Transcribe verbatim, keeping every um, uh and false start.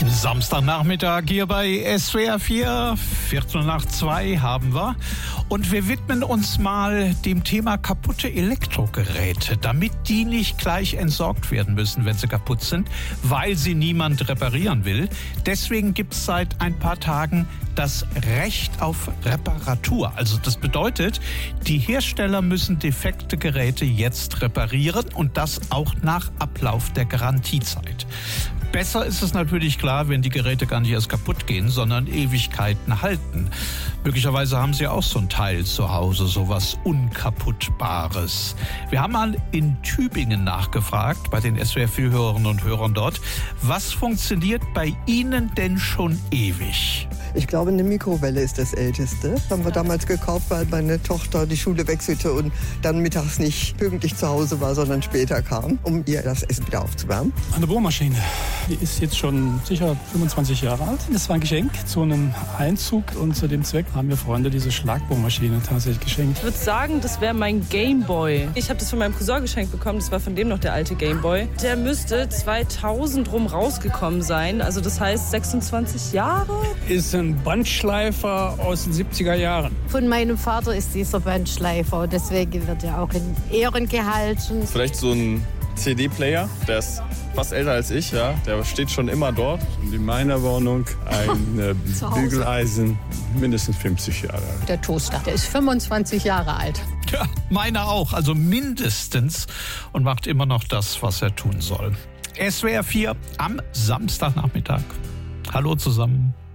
Samstagnachmittag hier bei S W R vier, Viertel nach zwei haben wir. Und wir widmen uns mal dem Thema kaputte Elektrogeräte, damit die nicht gleich entsorgt werden müssen, wenn sie kaputt sind, weil sie niemand reparieren will. Deswegen gibt es seit ein paar Tagen das Recht auf Reparatur. Also das bedeutet, die Hersteller müssen defekte Geräte jetzt reparieren und das auch nach Ablauf der Garantiezeit. Besser ist es natürlich klar, wenn die Geräte gar nicht erst kaputt gehen, sondern Ewigkeiten halten. Möglicherweise haben Sie auch so ein Teil zu Hause, sowas Unkaputtbares. Wir haben mal in Tübingen nachgefragt, bei den S W R vier Hörerinnen und Hörern dort, was funktioniert bei Ihnen denn schon ewig? Ich glaube, eine Mikrowelle ist das Älteste. Das haben wir damals gekauft, weil meine Tochter die Schule wechselte und dann mittags nicht pünktlich zu Hause war, sondern später kam, um ihr das Essen wieder aufzuwärmen. Eine Bohrmaschine. Die ist jetzt schon sicher fünfundzwanzig Jahre alt. Das war ein Geschenk zu einem Einzug und zu dem Zweck haben mir Freunde diese Schlagbohrmaschine tatsächlich geschenkt. Ich würde sagen, das wäre mein Gameboy. Ich habe das von meinem Cousin geschenkt bekommen, das war von dem noch der alte Gameboy. Der müsste zweitausend rum rausgekommen sein, also das heißt sechsundzwanzig Jahre. Ist ein Bandschleifer aus den siebziger Jahren. Von meinem Vater ist dieser Bandschleifer, deswegen wird er auch in Ehren gehalten. Vielleicht so ein C D-Player, der ist fast älter als ich, ja. Der steht schon immer dort. Und in meiner Wohnung ein äh, Bügeleisen, mindestens fünfzig Jahre alt. Der Toaster, der ist fünfundzwanzig Jahre alt. Ja, meiner auch, also mindestens, und macht immer noch das, was er tun soll. S W R vier am Samstagnachmittag. Hallo zusammen.